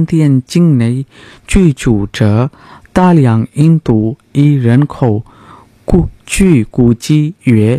缅甸境内居住着大量印度裔人口，据估计约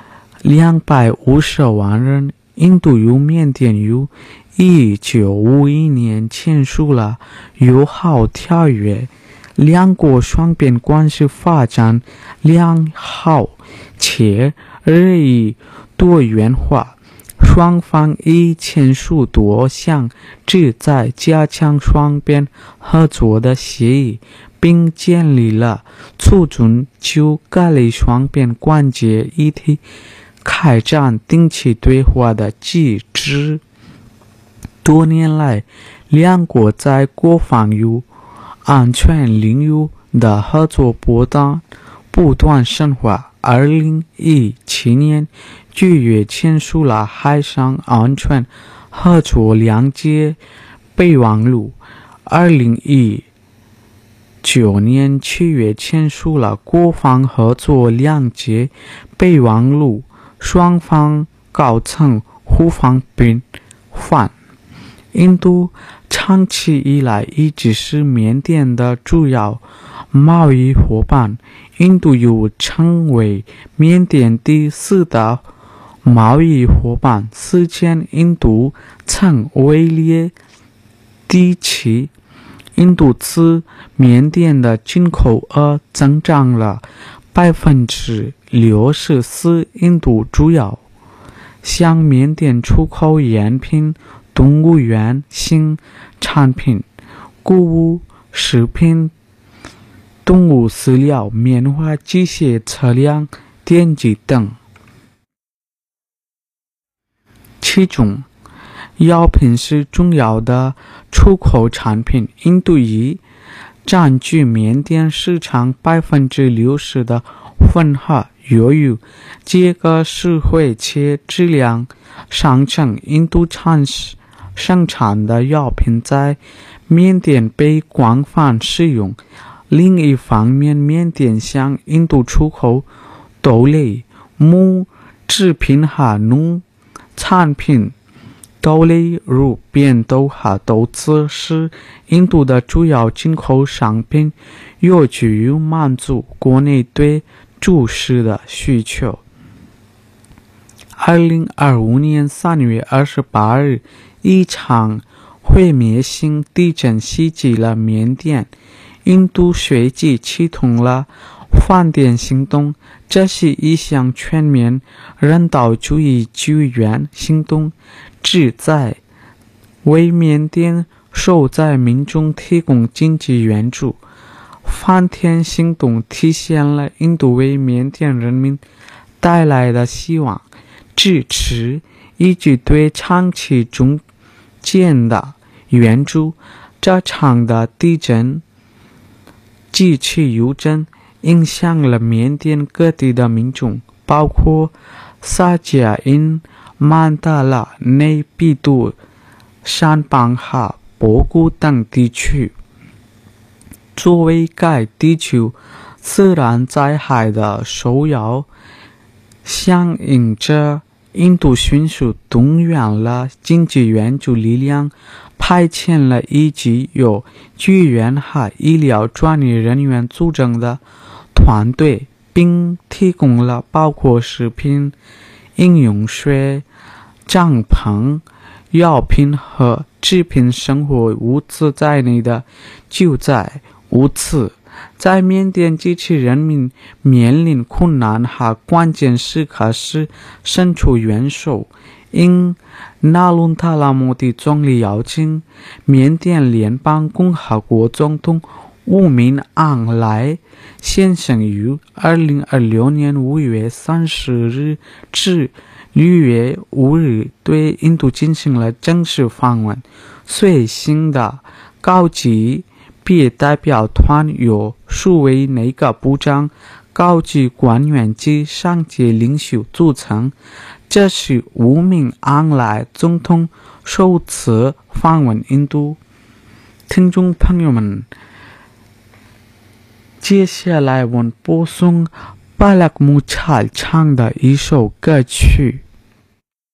250万人。印度与缅甸于1951年签署了友好条约，两国双边关系发展良好且日益多元化。双方已签署多项旨在加强双边合作的协议，并建立了促进就各类双边关键议题开展定期对话的机制。多年来，两国在国防与安全领域的合作不断深化。2017年9月签署了海上安全合作谅解备忘录，2019年7月签署了国防合作谅解备忘录，双方高层互访并反。印度长期以来一直是缅甸的主要贸易伙伴，印度又成为缅甸第4大贸易伙伴。此前，印度曾位列第7。印度自缅甸的进口额增长了64%。印度主要向缅甸出口烟品、动物园新产品、谷物、食品、动物饲料、棉花、机械车辆、电机等。其中，药品是重要的出口产品，印度已占据缅甸市场60%的份额。由于这个社会且质量上乘，印度生产的药品在缅甸被广泛使用。另一方面，缅甸向印度出口豆类、木制品和农产品。豆类如扁豆和豆子是印度的主要进口商品，有助于满足国内对主食的需求。2025年3月28日，一场毁灭性地震袭击了缅甸，印度随即启动了反电行动，这是一项全面人道主义救援行动，旨在为缅甸受灾民众提供经济援助。反电行动体现了印度为缅甸人民带来的希望、支持以及对长期中间的援助。这场的地震及其余震影响了缅甸各地的民众，包括萨迦因、曼达拉、内比都、山邦和博古等地区。作为该地区自然灾害的首要响应者，印度迅速动员了经济援助力量，派遣了一支由救援和医疗专业人员组成的团队，并提供了包括食品、饮用水、帐篷、药品和治病生活物资在内的救灾物资。在缅甸及其人民面临困难和关键时刻时伸出援手。因纳伦塔拉莫迪总理邀请，缅甸联邦共和国总统乌敏昂莱先生于2026年5月30日至6月5日对印度进行了正式访问。随行的高级别代表团由数位内阁部长、高级官员及商界领袖组成。这是乌敏昂莱总统首次访问印度。听众朋友们，接下来我播送巴拉克穆查唱的一首歌曲。